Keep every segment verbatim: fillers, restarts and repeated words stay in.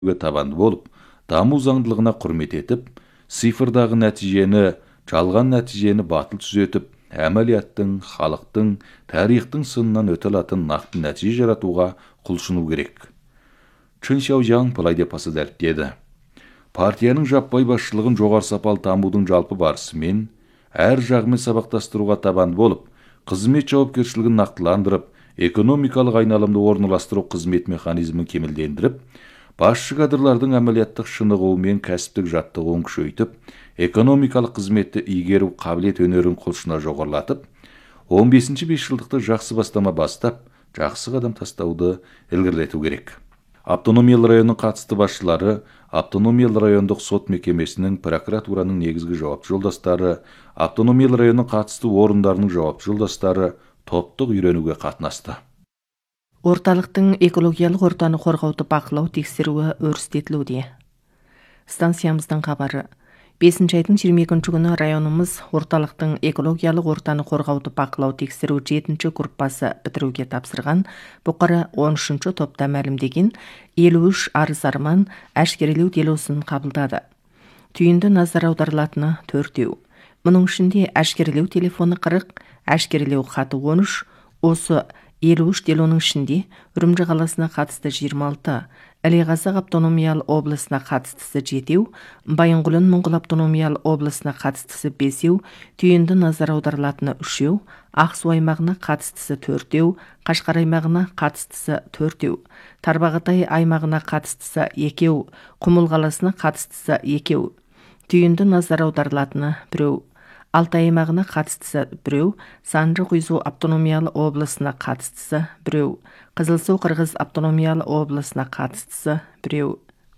табанды болып, даму заңдылығына құрмет етіп, цифрдағы нәтижені, жалған нәтижені батыл түзетіп, әмәлияттың, халықтың, тарихтың сынынан өте алатын нақты нәтиже жаратуға құлшыну керек. Чын Шаужаң былай деп асы дәріптеді. Партияның жаппай басшылығын жоғары сапалы дамудың жалпы барысымен, әр жағымен сабақтастыруға табанды болып, қызмет жауапкершілігін нақтыландырып, экономикалық айналымды орналастыру қызмет механизмін кемелдендіріп, басшы кадрлардың әмәлияттық шынығуы мен кәсіптік жаттығуын күшейтіп, экономикалық қызметті игеру қабілет өнерін құлшына жоғарылатып, он бесінші бесжылдықты жақсы бастама бастап, жақсы қадам тастауды ілгерілету керек. Автономиялы районның қатысты басшылары, автономиялы райондық сот мекемесінің, прокуратураның негізгі жауапты жолдастары, автономиялы районның қатысты орындарының жауапты жолдастары топтық үйренуге қатынасты. Орталықтың экологиялық ортаны қорғауды бақылау тексеруі өрістетілуде. Станциямыздың хабары. бесінші айдың жиырма екінші күні районымыз орталықтың экологиялық ортаны қорғауды бақылау тексеру жетінші группасы бітіруге тапсырған. Бұқара он үшінші топта мәлімдеген елу үш арыз арман әшкерелеу делосын қабылдады. Түйінді назар аударылатыны төртеу. Мұның ішінде әшкерелеу телефоны қырық, әшкерелеу хаты он үш, осы елу үш делоның ішінде Үрімжі қаласына қатысты жиырма алты, Ілеғазақ автономиялы облысына қатыстысы жетеу, Байынқұлын Мұңғыл автономиялы облысына қатыстысы бесеу, түйінді назар аударылатыны үшеу, Ақсу аймағына қатыстысы төртеу, Қашқар аймағына қатыстысы төртеу, Тарбағатай аймағына қатыстысы екеу, Құмыл қаласына қатыстысы екеу, түйінді назар аударылатыны біреу. Алтай аймағына қатыстысы біреу, Санжы Құйзу автономиялы облысына қатыстысы біреу, Қызылсу Қырғыз автономиялы облысына қатыстысы біреу.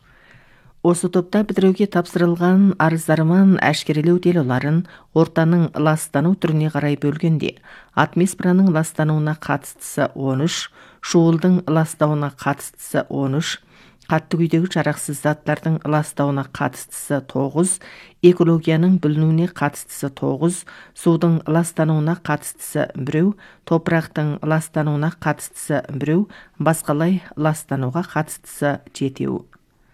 Осы топта бітіруге тапсырылған арыздарман әшкерелеу делоларын ортаның ластану түріне қарай бөлгенде, атмосфераның ластануына қатыстысы он үш, шуылдың ластауына қатыстысы он үш, қатты күйдегі жарақсыз заттардың ластауына қатыстысы тоғыз, экологияның бүлінуіне қатыстысы тоғыз, судың ластануына қатыстысы біреу, топырақтың ластануына қатыстысы біреу, басқалай ластануға қатыстысы жетеу.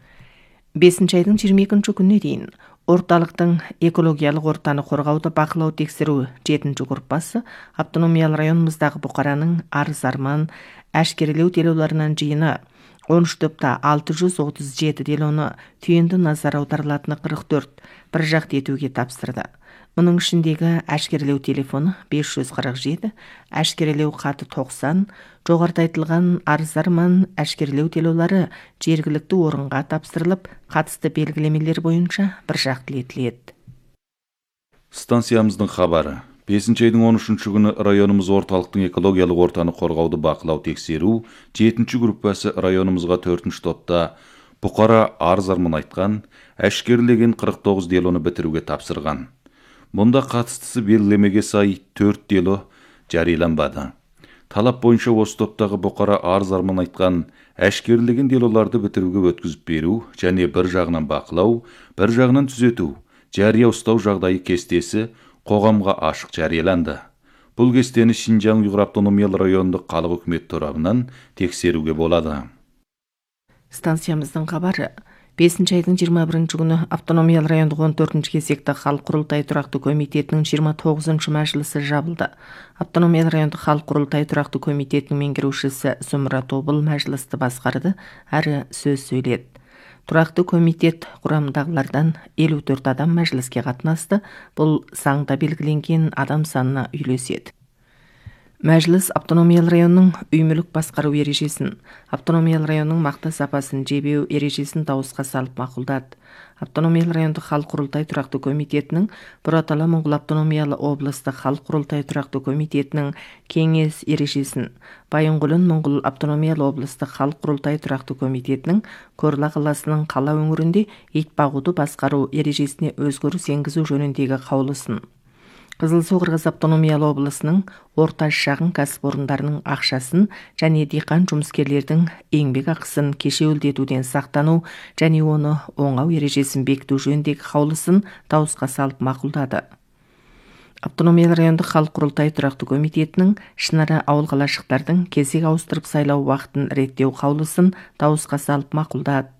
бесінші айдың жиырма екінші күніне дейін орталықтың экологиялық ортаны қорғауды бақылау тексеру жетінші группасы автономиялы районымыздағы бұқараның арыз арман әшкерелеу делоларынан жиыны он үш топта алты жүз отыз жеті делоны түйінді назар аударылатыны қырық төрт бір жақты етуге тапсырды. Мұның ішіндегі әшкерелеу телефоны бес жүз қырық жеті, әшкерелеу хаты тоқсан, жоғарыда айтылған арызарман әшкерелеу делолары жергілікті орынға тапсырылып, қатысты белгілемелер бойынша бір жақты етіледі. Станциямыздың хабары. бесінші айдың он үшінші күні районымыз орталықтың экологиялық ортаны қорғауды бақылау тексеру жетінші группасы районымызға төртінші топта бұқара арыз арман айтқан, әшкерелеген қырық тоғыз делоны бітіруге тапсырған. Мұнда қатыстысы белгілемеге сай төрт дело жарияланбады. Талап бойынша осы топтағы бұқара арыз арман айтқан, әшкерелеген делоларды бітіруге өткізіп беру және бір жағынан бақылау, бір жағынан түзету, жария ұстау жағдайы кестесі қоғамға ашық жарияланды. Бұл кестені Шинжаң Уйғыр автономиялы райондық халық үкімет торабынан тексеруге болады. Станциямыздың хабары. бесінші айдың жиырма бірінші күні автономиялы райондық он төртінші кезекті халық құрылтай тұрақты комитетінің жиырма тоғызыншы мәжілісі жабылды. Автономиялы райондық халық құрылтай тұрақты комитетінің меңгерушісі Сүмра Тобыл мәжілісті басқарды, әрі сөз сөйледі. Тұрақты комитет құрамындағылардан елу төрт адам мәжіліске қатынасты. Бұл заңда белгіленген адам санына үйлеседі. Мәжіліс автономиялы районның үй мүлік басқару ережесін, автономиялы районның мақты сапасын жебеу ережесін дауысқа салып мақұлдады. Автономиялы райондық халық құрылтай тұрақты комитетінің Бұратала Мұңғыл автономиялы облыстық халық құрылтай тұрақты комитетінің кеңес ережесін, Байынқұлын Мұңғыл автономиялы облыстық халық құрылтай тұрақты комитетінің Көрла қаласының қала өңірінде ит бағуды басқару ережесіне өзгеріс енгізу жөніндегі қаулысын, Қызылсу Қырғыз автономиялы облысының орта шағын кәсіпорындарының ақшасын және диқан жұмыскерлердің еңбек ақысын кешеуілдетуден сақтану және оны оңау ережесін бекіту жөніндегі қаулысын дауысқа салып мақұлдады. Автономиялы райондық халық құрылтай тұрақты комитетінің Шынара ауыл қалашықтардың кезек ауыстырып сайлау уақытын реттеу қаулысын дауысқа салып мақұлдады.